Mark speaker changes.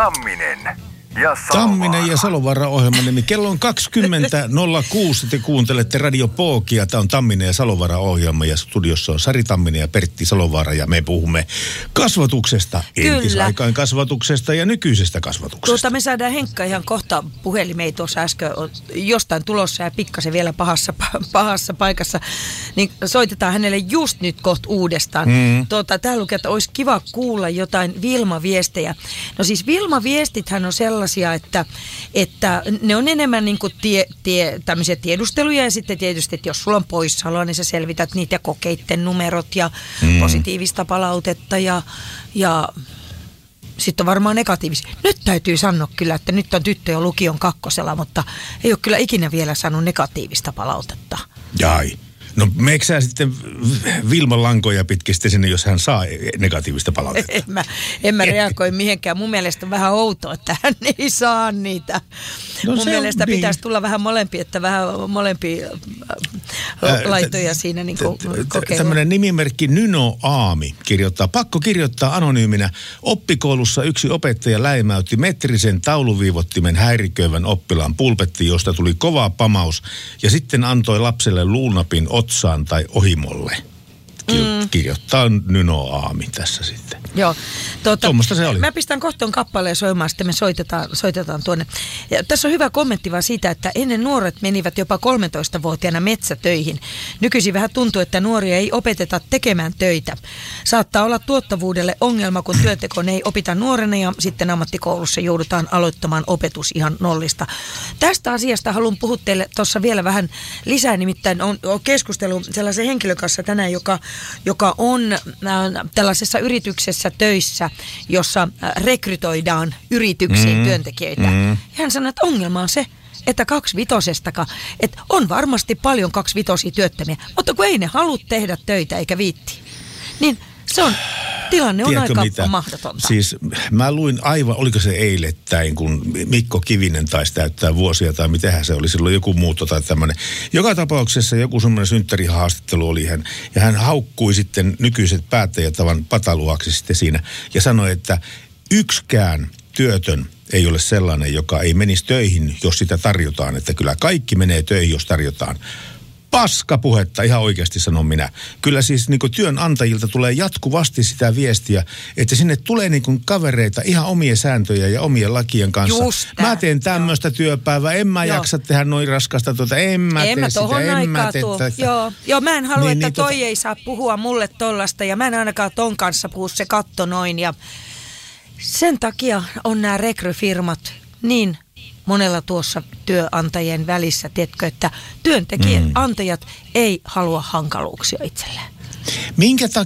Speaker 1: Tamminen ja Salovaara.
Speaker 2: Tamminen ja Salovaara -ohjelman nimi. Kello on 20.06. Te kuuntelette Radio Pookia. Tämä on Tamminen ja Salovaara -ohjelma ja studiossa on Sari Tamminen ja Pertti Salovaara ja me puhumme kasvatuksesta. Entisaikaan kasvatuksesta ja nykyisestä kasvatuksesta.
Speaker 3: Me saadaan Henkka ihan kohta puhelimeen tuossa äsken jostain tulossa ja pikkasen vielä pahassa paikassa. Niin soitetaan hänelle just nyt kohta uudestaan. Täällä lukee, että olisi kiva kuulla jotain Vilma-viestejä. No siis Vilma-viestithän on sellaisia, että ne on enemmän niin kuin tämmöisiä tiedusteluja ja sitten tietysti, että jos sulla on poissaoloa, niin sä selvität niitä kokeitten numerot ja positiivista palautetta ja sitten on varmaan negatiivisia. Nyt täytyy sanoa kyllä, että nyt on tyttö jo lukion 2, mutta ei ole kyllä ikinä vielä saanut negatiivista palautetta.
Speaker 2: Jai. No meikö sä sitten Vilman lankoja pitkisti sinne, jos hän saa negatiivista palautetta?
Speaker 3: En mä reagoi mihinkään. Mun mielestä on vähän outoa, että hän ei saa niitä. No mun mielestä pitäisi tulla vähän molempia, että vähän molempia laitoja siinä niin kokeilua.
Speaker 2: Tämmöinen nimimerkki Nyno Aami kirjoittaa. Pakko kirjoittaa anonyyminä. Oppikoulussa yksi opettaja läimäytti metrisen tauluviivottimen häiriköivän oppilaan pulpetti, josta tuli kova pamaus ja sitten antoi lapselle luunapin otsaan tai ohimolle. Kirjoittaa Nyno Aami tässä sitten.
Speaker 3: Joo.
Speaker 2: Tuommoista se oli.
Speaker 3: Mä pistän kohtoon kappaleen soimaan, sitten me soitetaan tuonne. Ja tässä on hyvä kommentti vaan siitä, että ennen nuoret menivät jopa 13-vuotiaana metsätöihin. Nykyisin vähän tuntuu, että nuoria ei opeteta tekemään töitä. Saattaa olla tuottavuudelle ongelma, kun työntekoon ei opita nuorena ja sitten ammattikoulussa joudutaan aloittamaan opetus ihan nollista. Tästä asiasta haluan puhua teille tuossa vielä vähän lisää, nimittäin on keskustelu sellaisen henkilön kanssa tänään, joka on tällaisessa yrityksessä töissä, jossa rekrytoidaan yrityksiin työntekijöitä. Ja hän sanoi, että ongelma on se, että 2-vitosestakaan, että on varmasti paljon 2-vitosia työttömiä, mutta kun ei ne halua tehdä töitä eikä viitti, niin se on... Tilanne on
Speaker 2: tiedätkö
Speaker 3: aika mahdotonta.
Speaker 2: Siis mä luin aivan, oliko se eilettäin, kun Mikko Kivinen taisi täyttää vuosia tai mitähän se oli, silloin joku muutto tai tämmöinen. Joka tapauksessa joku semmoinen synttärihaastattelu oli hän, ja hän haukkui sitten nykyiset päättäjät tavan pataluaksi sitten siinä ja sanoi, että yksikään työtön ei ole sellainen, joka ei menisi töihin, jos sitä tarjotaan, että kyllä kaikki menee töihin, jos tarjotaan. Paskapuhetta, ihan oikeasti sanon minä. Kyllä siis niin kuin työnantajilta tulee jatkuvasti sitä viestiä, että sinne tulee niin kuin kavereita ihan omien sääntöjä ja omien lakien kanssa. Mä teen tämmöistä työpäivää, en mä jaksa tehdä noin raskasta en mä tee sitä,
Speaker 3: Joo, mä en halua, että toi ei saa puhua mulle tollasta ja mä en ainakaan ton kanssa puhu, se katto noin. Ja sen takia on nämä rekryfirmat niin monella tuossa työnantajien välissä, tiedätkö, että työntekijät, antajat ei halua hankaluuksia itselleen.
Speaker 2: Minkä takia